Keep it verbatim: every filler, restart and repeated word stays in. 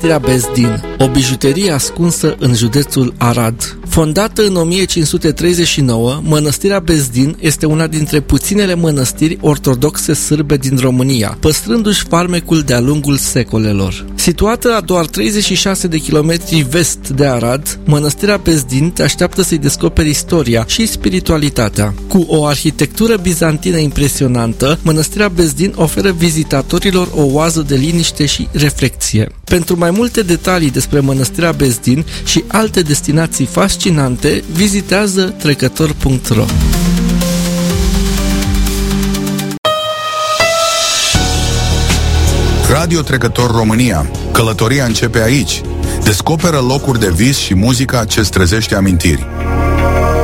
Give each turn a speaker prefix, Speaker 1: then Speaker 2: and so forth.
Speaker 1: Mănăstirea Bezdin, o bijuterie ascunsă în județul Arad. Fondată în o mie cinci sute treizeci și nouă, Mănăstirea Bezdin este una dintre puținele mănăstiri ortodoxe sârbe din România, păstrându-și farmecul de-a lungul secolelor. Situată la doar treizeci și șase de kilometri vest de Arad, Mănăstirea Bezdin te așteaptă să-i descoperi istoria și spiritualitatea. Cu o arhitectură bizantină impresionantă, Mănăstirea Bezdin oferă vizitatorilor o oază de liniște și reflecție. Pentru mai multe detalii despre Mănăstirea Bezdin și alte destinații fascinante, vizitează trecător punct ro.
Speaker 2: Radio Trecător România. Călătoria începe aici. Descoperă locuri de vis și muzica ce-ți trezește amintiri.